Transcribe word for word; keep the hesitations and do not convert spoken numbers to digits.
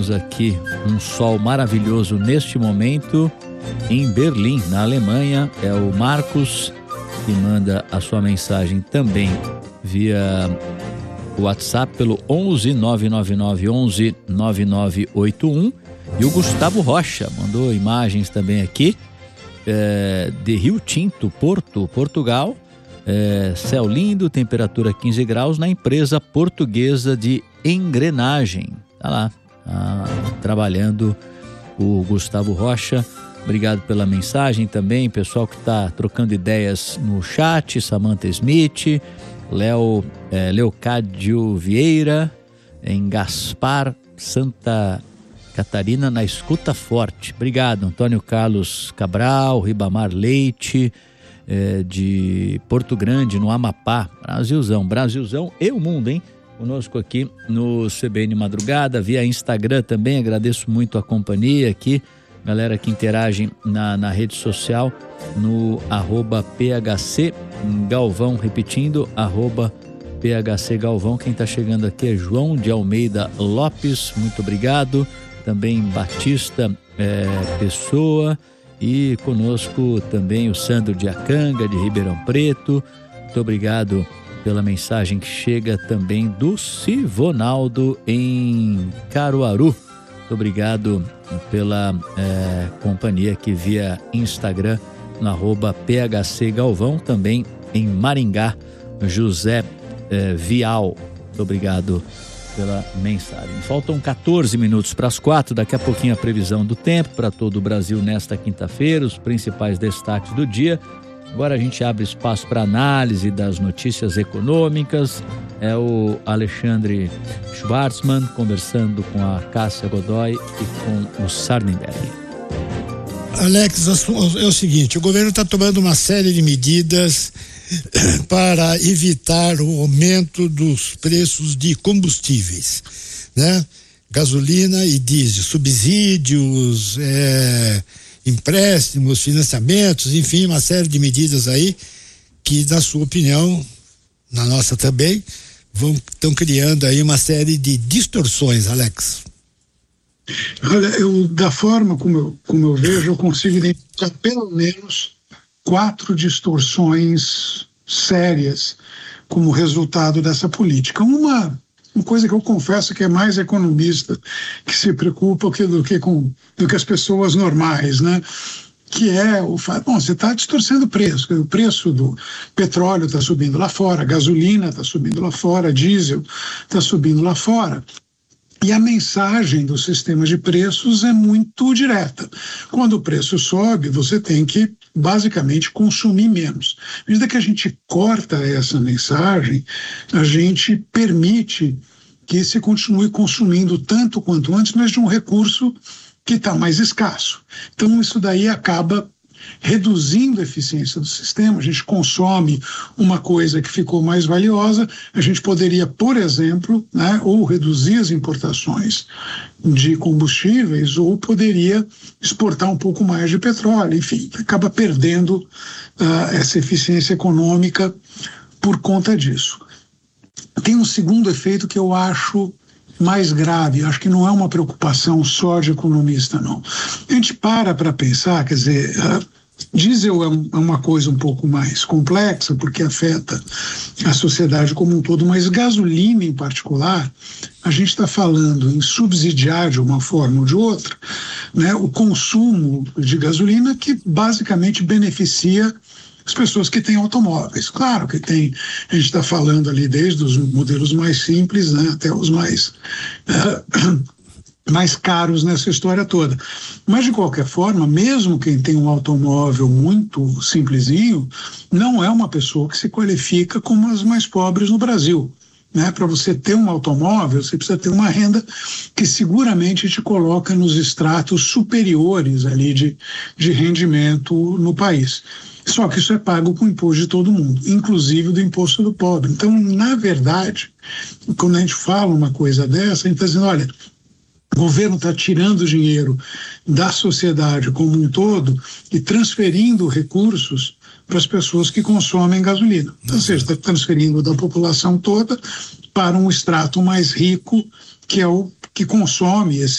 temos aqui um sol maravilhoso neste momento em Berlim, na Alemanha. É o Marcos que manda a sua mensagem também via WhatsApp pelo onze nove nove nove onze nove nove oito um. E o Gustavo Rocha mandou imagens também aqui é, de Rio Tinto, Porto, Portugal. É, céu lindo, temperatura quinze graus na empresa portuguesa de engrenagem. Tá lá, ah, trabalhando o Gustavo Rocha. Obrigado pela mensagem também, pessoal que está trocando ideias no chat, Samantha Smith, Léo, é, Leocádio Vieira, em Gaspar, Santa Catarina, na escuta forte. Obrigado, Antônio Carlos Cabral, Ribamar Leite, é, de Porto Grande, no Amapá. Brasilzão, Brasilzão e o mundo, hein? Conosco aqui no C B N Madrugada, via Instagram também. Agradeço muito a companhia aqui, galera que interage na, na rede social, no arroba P H C Galvão, repetindo, arroba P H C Galvão. Quem está chegando aqui é João de Almeida Lopes, muito obrigado. Também Batista é, Pessoa, e conosco também o Sandro de Acanga, de Ribeirão Preto. Muito obrigado pela mensagem que chega também do Sivonaldo em Caruaru. Muito obrigado pela é, companhia aqui via Instagram, no arroba P H C Galvão, também em Maringá, José é, Vial. Muito obrigado pela mensagem. Faltam quatorze minutos para as quatro, daqui a pouquinho a previsão do tempo para todo o Brasil nesta quinta-feira, os principais destaques do dia. Agora a gente abre espaço para análise das notícias econômicas. É o Alexandre Schwartzman conversando com a Cássia Godoy e com o Sarnenberg. Alex, é o seguinte, o governo está tomando uma série de medidas para evitar o aumento dos preços de combustíveis, né? Gasolina e diesel, subsídios, é, empréstimos, financiamentos, enfim, uma série de medidas aí que, na sua opinião, na nossa também, vão estão criando aí uma série de distorções, Alex. Olha, eu, da forma como eu, como eu vejo, eu consigo identificar pelo menos quatro distorções sérias como resultado dessa política. Uma, uma coisa que eu confesso que é mais economista que se preocupa que, do, que com, do que as pessoas normais, né? Que é o fato, bom, você está distorcendo o preço, o preço do petróleo está subindo lá fora, a gasolina está subindo lá fora, diesel está subindo lá fora. E a mensagem do sistema de preços é muito direta. Quando o preço sobe, você tem que, basicamente, consumir menos. À medida que a gente corta essa mensagem, a gente permite que se continue consumindo tanto quanto antes, mas de um recurso que está mais escasso. Então, isso daí acaba reduzindo a eficiência do sistema. A gente consome uma coisa que ficou mais valiosa. A gente poderia, por exemplo, né, ou reduzir as importações de combustíveis, ou poderia exportar um pouco mais de petróleo. Enfim, acaba perdendo uh, essa eficiência econômica por conta disso. Tem um segundo efeito que eu acho mais grave, acho que não é uma preocupação só de economista, não. A gente para para pensar, quer dizer, uh, diesel é, um, é uma coisa um pouco mais complexa, porque afeta a sociedade como um todo, mas gasolina em particular, a gente está falando em subsidiar de uma forma ou de outra, né, o consumo de gasolina que basicamente beneficia as pessoas que têm automóveis. Claro que tem, a gente está falando ali desde os modelos mais simples, né, até os mais, uh, mais caros nessa história toda. Mas, de qualquer forma, mesmo quem tem um automóvel muito simplesinho, não é uma pessoa que se qualifica como as mais pobres no Brasil. Né? Para você ter um automóvel, você precisa ter uma renda que seguramente te coloca nos estratos superiores ali de, de rendimento no país. Só que isso é pago com o imposto de todo mundo, inclusive do imposto do pobre. Então, na verdade, quando a gente fala uma coisa dessa, a gente está dizendo, olha, o governo está tirando dinheiro da sociedade como um todo e transferindo recursos para as pessoas que consomem gasolina. Então, ou seja, está transferindo da população toda para um extrato mais rico, que é o que consome esse